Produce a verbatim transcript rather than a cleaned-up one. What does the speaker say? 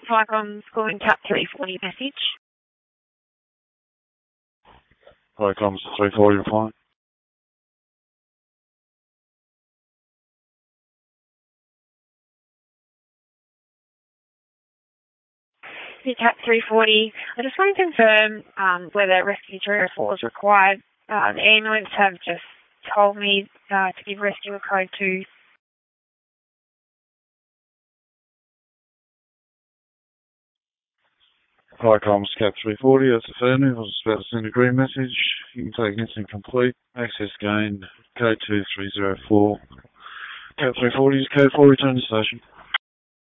Hi, I'm calling Cat three forty message. Hi, comes three forty reply. Cat three forty. I just want to confirm um, whether rescue three oh four is required. Uh, the ambulance have just told me uh, to give rescue a code two. Hi, comms Cat three forty, that's affirmative. I was just about to send a green message. You can take instant complete. Access gained. Code two three zero four. Cat three forty is code four, return to station.